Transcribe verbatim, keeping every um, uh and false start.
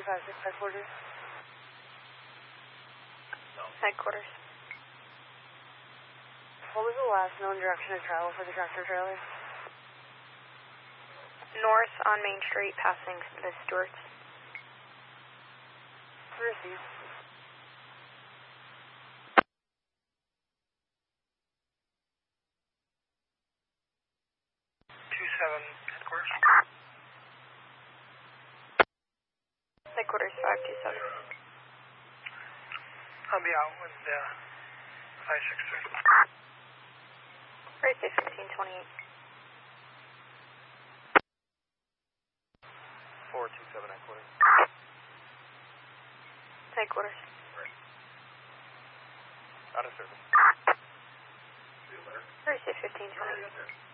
five six headquarters. Headquarters. What was the last known direction of travel for the tractor trailer? North on Main Street, passing the Stewarts. Receive. Two seven headquarters. Headquarters five two seven. I'll be out with the five six three. Right, fifteen twenty-eight. Four two seven headquarters. Headquarters. Out of service. Right, fifteen twenty-eight.